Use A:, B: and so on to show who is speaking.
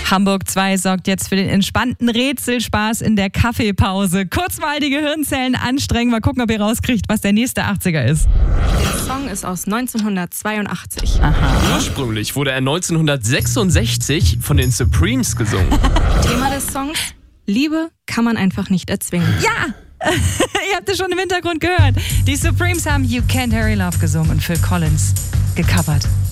A: Hamburg 2 sorgt jetzt für den entspannten Rätselspaß in der Kaffeepause. Kurz mal die Gehirnzellen anstrengen, mal gucken, ob ihr rauskriegt, was der nächste 80er ist.
B: Der Song ist aus 1982.
A: Aha.
C: Ursprünglich wurde er 1966 von den Supremes gesungen.
B: Thema des Songs: Liebe kann man einfach nicht erzwingen.
A: Ja! Ihr habt es schon im Hintergrund gehört. Die Supremes haben You Can't Hurry Love gesungen und Phil Collins gecovert.